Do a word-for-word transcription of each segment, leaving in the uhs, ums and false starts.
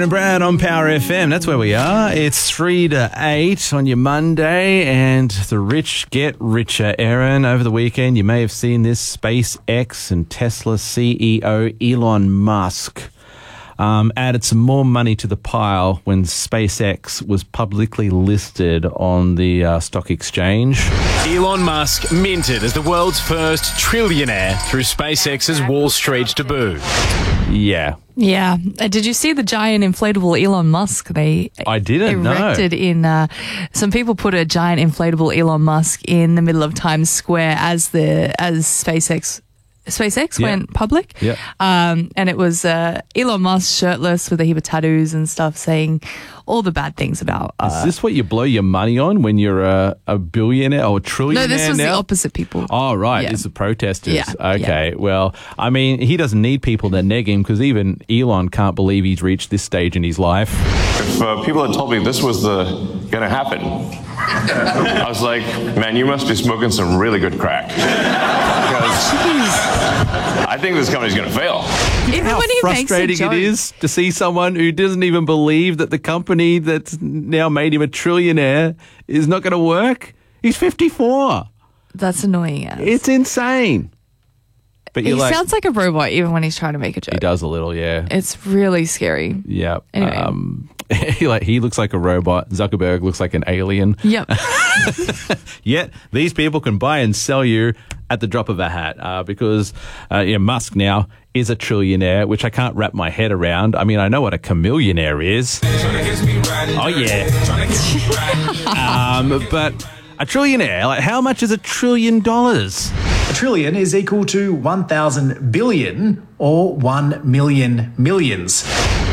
Aaron and Brad on Power F M. That's where we are. It's three to eight on your Monday, and the rich get richer. Aaron, over the weekend, you may have seen this. SpaceX and Tesla C E O Elon Musk um, added some more money to the pile when SpaceX was publicly listed on the uh, stock exchange. Elon Musk minted as the world's first trillionaire through SpaceX's Wall Street debut. Yeah. Yeah. Uh, did you see the giant inflatable Elon Musk they I didn't erected know. in uh, some people put a giant inflatable Elon Musk in the middle of Times Square as the as SpaceX SpaceX Yeah. went public. Yeah. Um, and it was uh, Elon Musk shirtless with a heap of tattoos and stuff saying all the bad things about uh, Is this what you blow your money on when you're a, a billionaire or a trillionaire No, this was now? the opposite people. Oh, right. Yeah. It's the protesters. Yeah, Okay. yeah. Well, I mean, he doesn't need people that neg him because even Elon can't believe he's reached this stage in his life. If uh, people had told me this was the gonna happen, I was like, man, you must be smoking some really good crack. Because I think this company's gonna fail. Even How when he makes a frustrating joke. it is to see someone who doesn't even believe that the company that's now made him a trillionaire is not going to work. He's fifty-four. That's annoying. As. It's insane. But he you're like, sounds like a robot even when he's trying to make a joke. he does a little, yeah. It's really scary. Yeah. Anyway. Um, he, like, he looks like a robot. Zuckerberg looks like an alien. Yep. Yet these people can buy and sell you at the drop of a hat uh, because uh, you know, Musk now is a trillionaire, which I can't wrap my head around. I mean, I know what a chameleonaire is. Oh, yeah. um, but a trillionaire, like how much is a trillion dollars? A trillion is equal to one thousand billion or one million millions.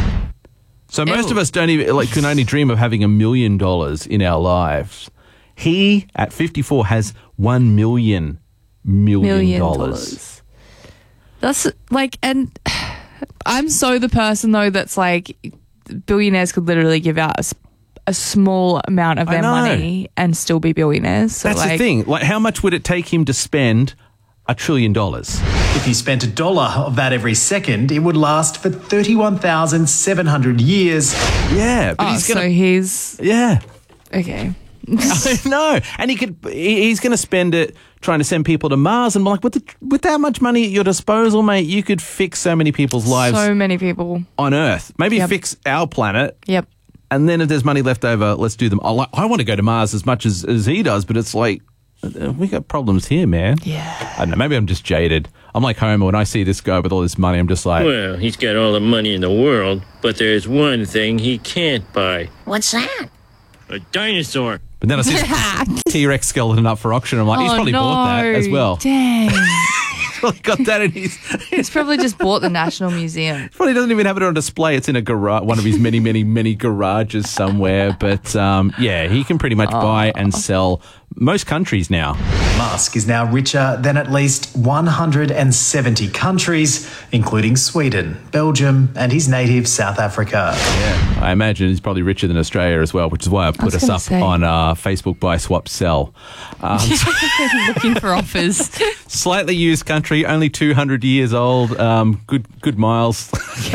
So most Ew. of us don't even like can only dream of having a million dollars in our lives. He at fifty-four has one million million Million dollars. dollars. That's like, and I'm so the person though that's like, billionaires could literally give out a, s- a small amount of I their know. money and still be billionaires. So That's like, the thing. Like, how much would it take him to spend a trillion dollars? If you spent a dollar of that every second, it would last for thirty-one thousand seven hundred years. Yeah, but Oh, he's so gonna. he's yeah, okay. I know, and he could. he- He's going to spend it trying to send people to Mars, and like with the, with that much money at your disposal, mate, you could fix so many people's lives So many people. on Earth. Maybe Yep. fix our planet. Yep. And then if there's money left over, let's do them. I, like, I want to go to Mars as much as, as he does, but it's like, uh, we got problems here, man. Yeah. I don't know. Maybe I'm just jaded. I'm like Homer. When I see this guy with all this money, I'm just like, Well, he's got all the money in the world, but there's one thing he can't buy. What's that? A dinosaur. but then I see this T-Rex skeleton up for auction. I'm like, he's Oh, probably no. bought that as well. Dang. He's probably got that in his. He's probably just bought the National Museum. Probably doesn't even have it on display. It's in a garage, one of his many, many, many garages somewhere. But um, yeah, he can pretty much buy and sell most countries now. Musk is now richer than at least one hundred seventy countries, including Sweden, Belgium, and his native South Africa. Yeah, I imagine he's probably richer than Australia as well, which is why I put was us gonna up say. on uh, Facebook Buy Swap Sell. Um, Looking for offers. slightly used country, only two hundred years old. Um, good, good miles.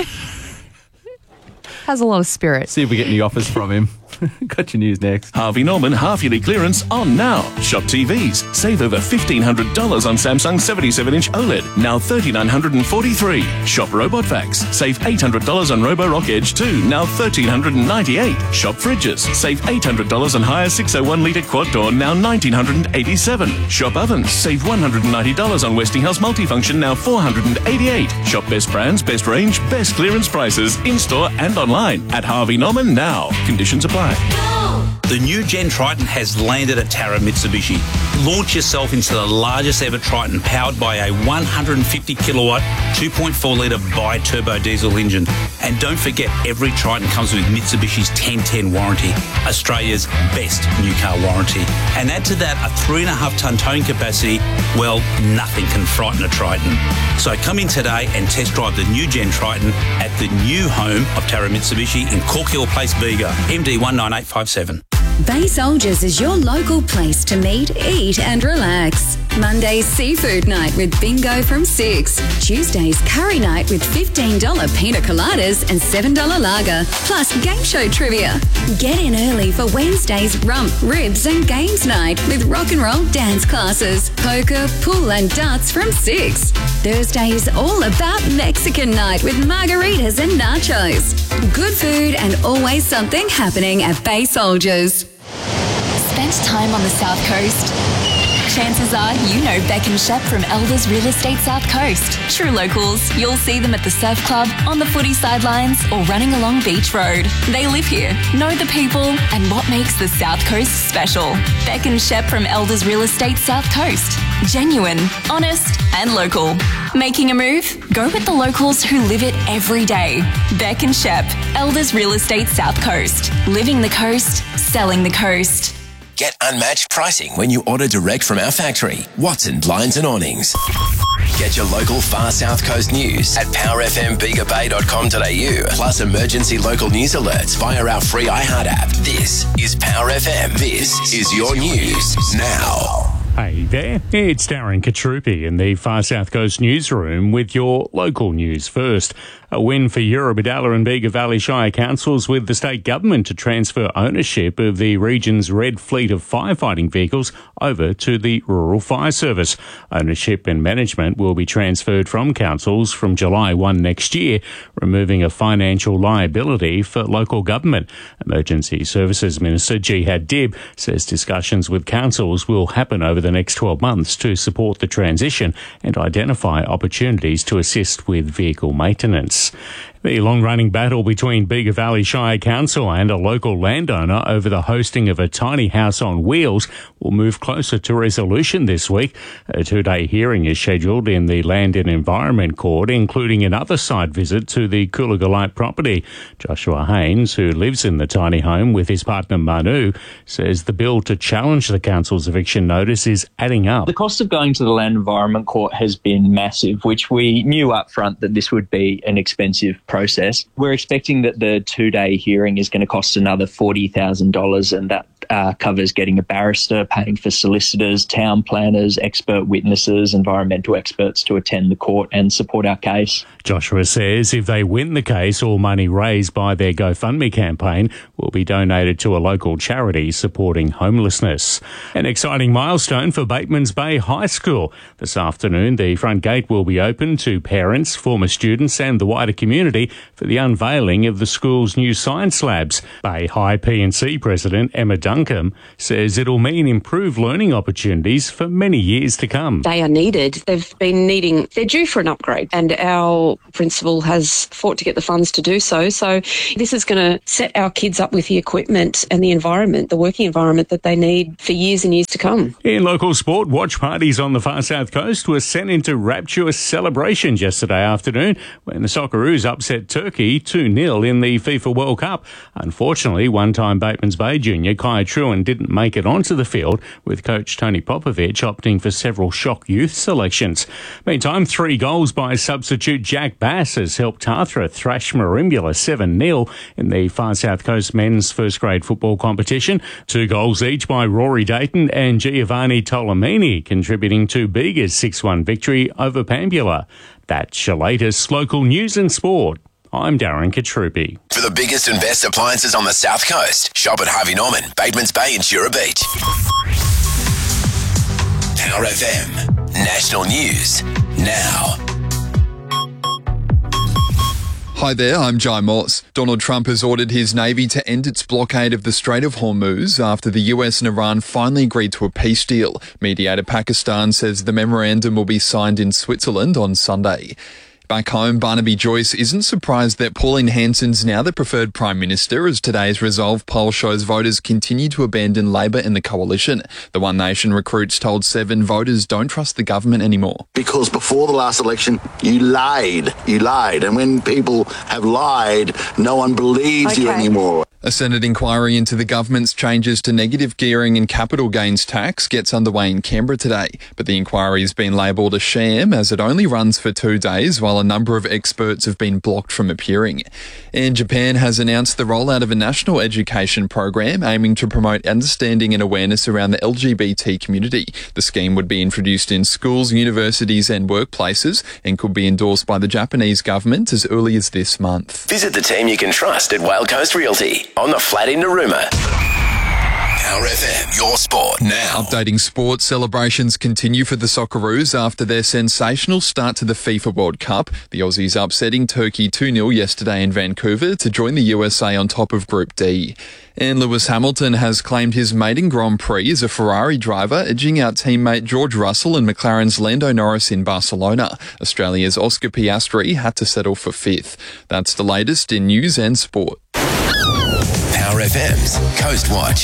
Has a lot of spirit. See if we get any offers from him. Got your news next. Harvey Norman half-yearly clearance on now. Shop T Vs. Save over fifteen hundred dollars on Samsung seventy-seven inch OLED. Now three thousand nine hundred forty-three dollars. Shop Robot Vacs. Save eight hundred dollars on Roborock Edge two. Now one thousand three hundred ninety-eight dollars. Shop Fridges. Save eight hundred dollars on higher six oh one litre quad door. Now one thousand nine hundred eighty-seven dollars. Shop Ovens. Save one hundred ninety dollars on Westinghouse Multifunction. Now four hundred eighty-eight dollars. Shop best brands, best range, best clearance prices in-store and online at Harvey Norman now. Conditions apply. The new Gen Triton has landed at Tara Mitsubishi. Launch yourself into the largest ever Triton powered by a one hundred fifty kilowatt, two point four litre bi-turbo diesel engine. And don't forget, every Triton comes with Mitsubishi's ten ten warranty, Australia's best new car warranty. And add to that a three and a half tonne towing capacity, well, nothing can frighten a Triton. So come in today and test drive the new Gen Triton at the new home of Tara Mitsubishi in Cork Hill Place, Bega, M D one nine eight five seven. Bay Soldiers is your local place to meet, eat and relax. Monday's seafood night with bingo from six. Tuesday's curry night with fifteen dollars pina coladas and seven dollars lager, plus game show trivia. Get in early for Wednesday's rump, ribs and games night with rock and roll dance classes, poker, pool and darts from six. Thursday's all about Mexican night with margaritas and nachos. Good food and always something happening at Bay Soldiers. Spent time on the South Coast? Chances are you know Beck and Shep from Elders Real Estate South Coast. True locals, you'll see them at the surf club, on the footy sidelines or running along Beach Road. They live here, know the people and what makes the South Coast special. Beck and Shep from Elders Real Estate South Coast. Genuine, honest and local. Making a move? Go with the locals who live it every day. Beck and Shep, Elders Real Estate South Coast. Living the coast, selling the coast. Get unmatched pricing when you order direct from our factory, Watson Blinds and Awnings. Get your local Far South Coast news at power f m bega bay dot com dot a u, plus emergency local news alerts via our free iHeart app. This is Power F M. This is your news now. Hey there, it's Darren Katrupi in the Far South Coast newsroom with your local news first. A win for Eurobodalla and Bega Valley Shire councils with the state government to transfer ownership of the region's red fleet of firefighting vehicles over to the Rural Fire Service. Ownership and management will be transferred from councils from July first next year, removing a financial liability for local government. Emergency Services Minister Jihad Dib says discussions with councils will happen over the next twelve months to support the transition and identify opportunities to assist with vehicle maintenance. The long-running battle between Bega Valley Shire Council and a local landowner over the hosting of a tiny house on wheels will move closer to resolution this week. A two-day hearing is scheduled in the Land and Environment Court, including another site visit to the Coolagolite property. Joshua Haynes, who lives in the tiny home with his partner Manu, says the bill to challenge the council's eviction notice is adding up. The cost of going to the Land and Environment Court has been massive, which we knew up front that this would be an expensive process. We're expecting that the two-day hearing is going to cost another forty thousand dollars, and that uh, covers getting a barrister, paying for solicitors, town planners, expert witnesses, environmental experts to attend the court and support our case. Joshua says if they win the case, all money raised by their GoFundMe campaign will be donated to a local charity supporting homelessness. An exciting milestone for Batemans Bay High School. This afternoon, the front gate will be open to parents, former students and the wider community for the unveiling of the school's new science labs. Bay High P and C President Emma Duncombe says it'll mean improved learning opportunities for many years to come. They are needed. They've been needing, they're due for an upgrade, and our principal has fought to get the funds to do so. So this is going to set our kids up with the equipment and the environment, the working environment that they need for years and years to come. In local sport, watch parties on the Far South Coast were sent into rapturous celebrations yesterday afternoon when the Socceroos upset Turkey two nil in the FIFA World Cup. Unfortunately, one-time Batemans Bay junior Kai Truan didn't make it onto the field, with coach Tony Popovich opting for several shock youth selections. Meantime, three goals by substitute Jack Bass has helped Tathra thrash Merimbula seven nil in the Far South Coast men's first-grade football competition. Two goals each by Rory Dayton and Giovanni Tolomini, contributing to Bega's six one victory over Pambula. That's your latest local news and sport. I'm Darren Katrupi. For the biggest and best appliances on the South Coast, shop at Harvey Norman, Batemans Bay and Jura Beach. Power F M, national news now. Hi there, I'm Jai Morse. Donald Trump has ordered his Navy to end its blockade of the Strait of Hormuz after the U S and Iran finally agreed to a peace deal. Mediator Pakistan says the memorandum will be signed in Switzerland on Sunday. Back home, Barnaby Joyce isn't surprised that Pauline Hanson's now the preferred Prime Minister, as today's Resolve poll shows voters continue to abandon Labor and the coalition. The One Nation recruits told Seven voters don't trust the government anymore. Because before the last election, you lied. You lied. And when people have lied, no one believes Okay. you anymore. A Senate inquiry into the government's changes to negative gearing and capital gains tax gets underway in Canberra today, but the inquiry has been labelled a sham as it only runs for two days while a number of experts have been blocked from appearing. And Japan has announced the rollout of a national education program aiming to promote understanding and awareness around the L G B T community. The scheme would be introduced in schools, universities and workplaces and could be endorsed by the Japanese government as early as this month. Visit the team you can trust at Whale Coast Realty on the flat in Narooma. Power F M, your sport now. Updating sports, celebrations continue for the Socceroos after their sensational start to the FIFA World Cup. The Aussies upsetting Turkey two nil yesterday in Vancouver to join the U S A on top of Group D. And Lewis Hamilton has claimed his maiden Grand Prix as a Ferrari driver, edging out teammate George Russell and McLaren's Lando Norris in Barcelona. Australia's Oscar Piastri had to settle for fifth. That's the latest in news and sport. Power F M's Coast Watch.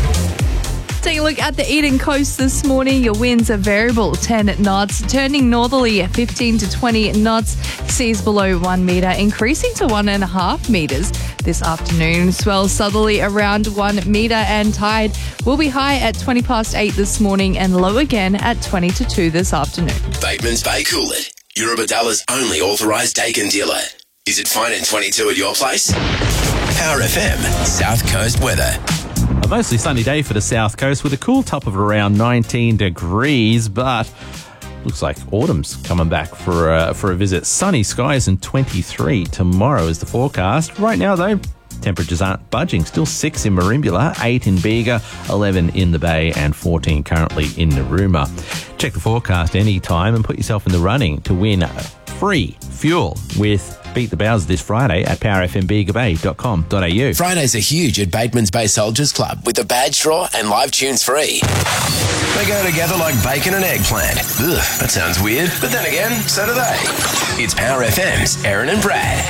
Take a look at the Eden Coast this morning. Your winds are variable, ten knots, turning northerly at fifteen to twenty knots. Seas below one metre, increasing to one and a half metres this afternoon. Swells southerly around one metre, and tide will be high at twenty past eight this morning and low again at twenty to two this afternoon. Bateman's Bay Coolid, Eurobadalla's only authorised Dakin dealer. Is it fine in twenty-two at your place? Power F M, South Coast weather. A mostly sunny day for the South Coast with a cool top of around nineteen degrees, but looks like autumn's coming back for a, for a visit. Sunny skies and twenty-three tomorrow is the forecast. Right now, though, temperatures aren't budging. Still six in Merimbula, eight in Bega, eleven in the Bay, and fourteen currently in Narooma. Check the forecast anytime and put yourself in the running to win free fuel with Beat the Bowser this Friday at power f m bega bay dot com dot a u. Fridays are huge at Bateman's Bay Soldiers Club with the badge draw and live tunes free. They go together like bacon and eggplant. Ugh, that sounds weird, but then again, so do they. It's Power F M's Aaron and Brad.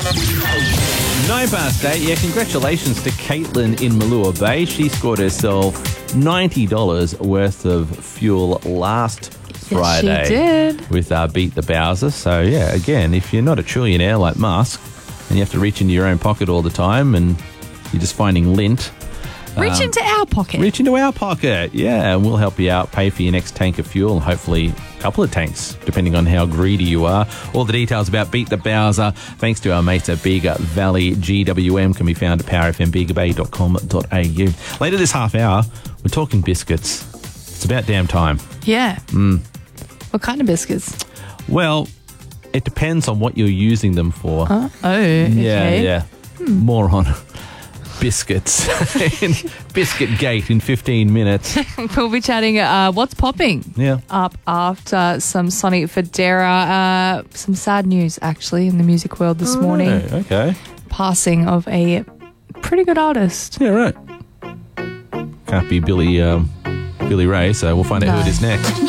Nine past eight. Yeah, congratulations to Caitlin in Malua Bay. She scored herself ninety dollars worth of fuel last Friday yes, she did. with uh, Beat the Bowser. So, yeah, again, if you're not a trillionaire like Musk and you have to reach into your own pocket all the time and you're just finding lint. Reach um, into our pocket. Reach into our pocket, yeah, and we'll help you out, pay for your next tank of fuel, and hopefully a couple of tanks, depending on how greedy you are. All the details about Beat the Bowser, thanks to our mates at Bega Valley G W M, can be found at power f m bega bay dot com dot a u. Later this half hour, we're talking biscuits. It's about damn time. Yeah. Mm. What kind of biscuits? Well, it depends on what you're using them for. Uh, oh, okay. Yeah, yeah. Hmm. More on biscuits in Biscuit Gate in fifteen minutes. We'll be chatting uh, what's popping Yeah. up after some Sonny Fodera. Uh, some sad news, actually, in the music world this Oh, morning. okay. Passing of a pretty good artist. Yeah, right. Can't be Billy, um, Billy Ray, so we'll find out No. who it is next.